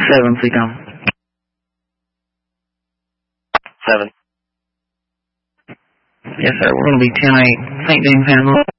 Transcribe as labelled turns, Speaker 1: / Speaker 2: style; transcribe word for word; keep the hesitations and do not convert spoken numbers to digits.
Speaker 1: Seven, please down.
Speaker 2: Seven.
Speaker 1: Yes, sir. We're going to be ten eight. Saint Dean, Panama.